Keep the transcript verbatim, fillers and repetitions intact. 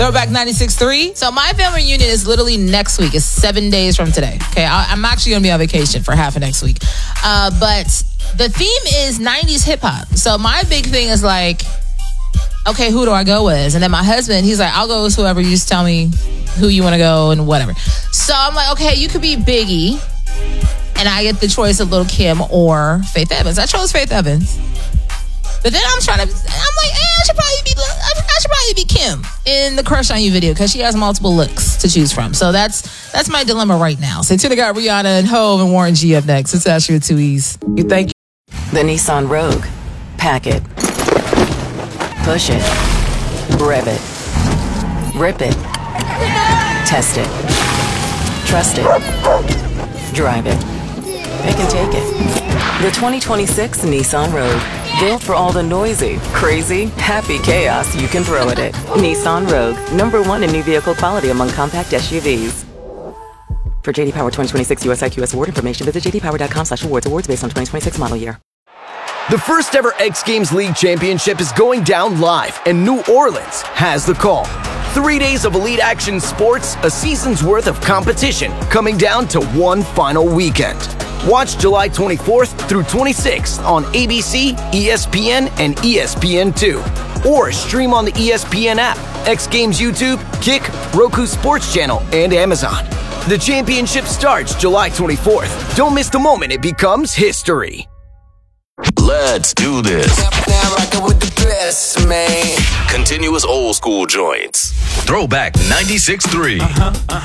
Throwback ninety-six point three. So my family reunion is literally next week. It's seven days from today. Okay, I, I'm actually going to be on vacation for half of next week. Uh, but the theme is nineties hip hop. So my big thing is like, okay, who do I go with? And then my husband, he's like, I'll go with whoever. You just tell me who you want to go and whatever. So I'm like, okay, you could be Biggie, and I get the choice of Lil' Kim or Faith Evans. I chose Faith Evans. But then I'm trying to, I'm like, eh, I should probably be, I should probably be Kim in the Crush on You video because she has multiple looks to choose from. So that's that's my dilemma right now. So today got Rihanna and Hove and Warren G up next. It's Ashley with two E's. You think? The Nissan Rogue. Pack it. Push it. Rev it. Rip it. Test it. Trust it. Drive it. Pick and take it. The twenty twenty-six Nissan Rogue. Built for all the noisy, crazy, happy chaos you can throw at it. Nissan Rogue. Number one in new vehicle quality among compact S U Vs. For J D Power twenty twenty-six U S I Q S award information, visit j d power dot com slash awards. Awards based on twenty twenty-six model year. The first ever X Games League Championship is going down live, and New Orleans has the call. Three days of elite action sports, a season's worth of competition, coming down to one final weekend. Watch July twenty-fourth through twenty-sixth on A B C, E S P N, and E S P N two. Or stream on the E S P N app, X Games YouTube, Kick, Roku Sports Channel, and Amazon. The championship starts July twenty-fourth. Don't miss the moment it becomes history. Let's do this. Now rockin' with the best, man. Continuous old school joints. Throwback ninety-six point three. Uh-huh, uh-huh.